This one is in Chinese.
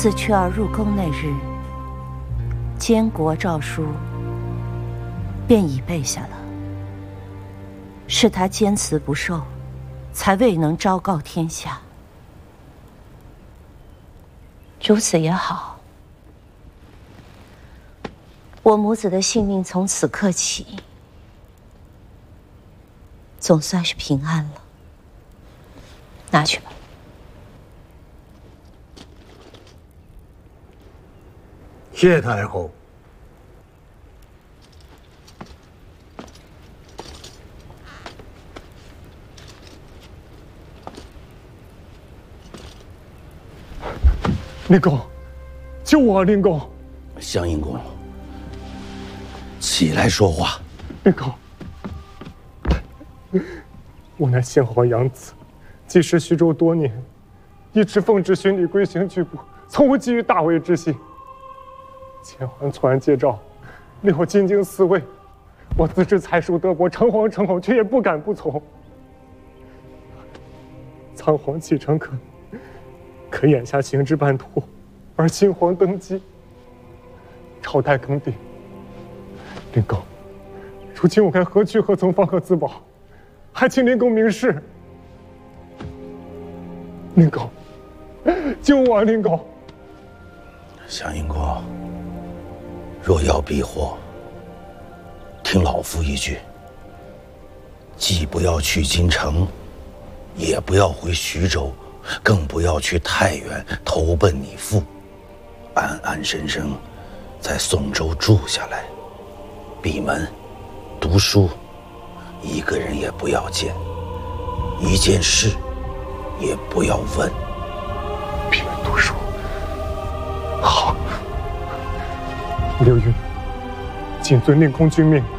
自缺儿入宫那日，监国诏书便已备下了，是他坚持不受，才未能昭告天下。如此也好，我母子的性命从此刻起，总算是平安了。拿去吧。 谢太后。 令公，救我！令公， 襄阴公，起来说话。 令公，我乃先皇养子，既食徐州多年，一直奉旨巡礼归行拒不，从无基于大魏之心。前皇突然接诏，令我进京嗣位，我自知才疏德薄，诚惶诚恐，却也不敢不从。仓皇启程可眼下行至半途，而新皇登基，朝代更迭。令公，如今我该何去何从，方可自保？还请令公明示。令公，救我！令公， 襄阴公，若要避祸，听老夫一句，既不要去京城，也不要回徐州，更不要去太原投奔你父，安安生生在宋州住下来，闭门读书，一个人也不要见，一件事也不要问。 闭门读书，好。刘云，谨遵令公君命，